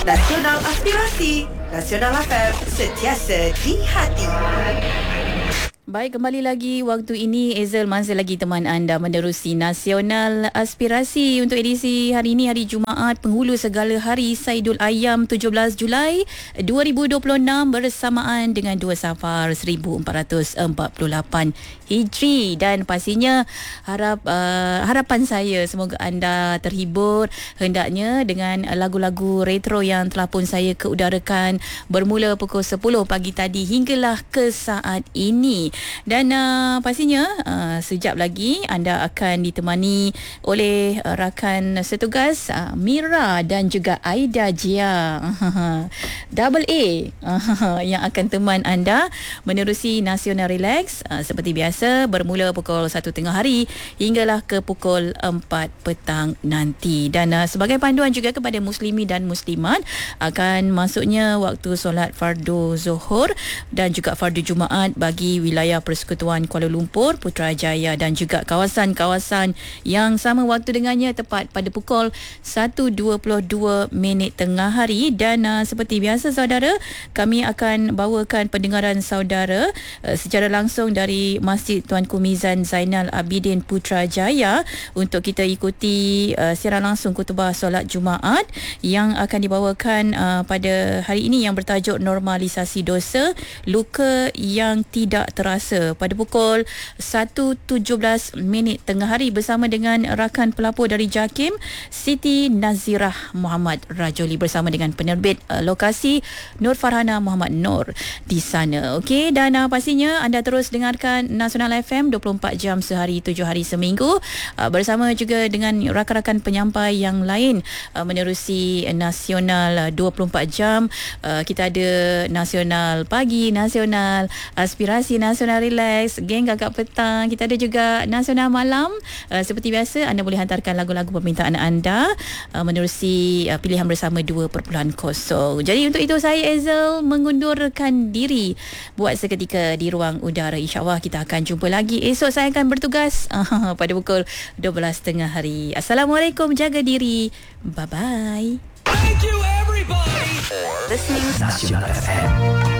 Nasional Aspirasi, Nasional FM, sentiasa di hati. Baik, kembali lagi waktu ini Ezel masih lagi teman anda menerusi Nasional Aspirasi untuk edisi hari ini, hari Jumaat penghulu segala hari Saidul Ayam 17 Julai 2026 bersamaan dengan 2 Safar 1448 Hijri. Dan pastinya harapan saya semoga anda terhibur hendaknya dengan lagu-lagu retro yang telah pun saya keudarakan bermula pukul 10 pagi tadi hinggalah ke saat ini. Dan pastinya sekejap lagi anda akan ditemani oleh rakan setugas Mira dan juga Aida Jia Double A yang akan teman anda menerusi Nasional Relax seperti biasa bermula pukul 1 tengah hari hinggalah ke pukul 4 petang nanti. Dan sebagai panduan juga kepada muslimi dan muslimat akan masuknya waktu solat fardu Zuhur dan juga fardu Jumaat bagi wilayah Persekutuan Kuala Lumpur, Putrajaya dan juga kawasan-kawasan yang sama waktu dengannya tepat pada pukul 1.22 tengah hari. Dan seperti biasa saudara, kami akan bawakan pendengaran saudara secara langsung dari Masjid Tuanku Mizan Zainal Abidin Putrajaya untuk kita ikuti siaran langsung khutbah solat Jumaat yang akan dibawakan pada hari ini yang bertajuk Normalisasi Dosa Luka yang Tidak Terasa pada pukul 1.17 tengah hari bersama dengan rakan pelapor dari JAKIM Siti Nazirah Muhammad Rajoli bersama dengan penerbit lokasi Nur Farhana Muhammad Nur di sana. Okey, dan pastinya anda terus dengarkan Nasional FM 24 jam sehari 7 hari seminggu bersama juga dengan rakan-rakan penyampai yang lain menerusi Nasional 24 jam. Kita ada Nasional Pagi, Nasional Aspirasi, Nasional Relax, Geng Kakak Petang. Kita ada juga Nasional Malam. Seperti biasa anda boleh hantarkan lagu-lagu permintaan anda menerusi pilihan bersama 2.0. Jadi untuk itu saya Ezel mengundurkan diri buat seketika di ruang udara. InsyaAllah kita akan jumpa lagi esok. Saya akan bertugas pada pukul 12 tengah hari. Assalamualaikum, jaga diri. Bye-bye. Thank you everybody for listening Nasional FM.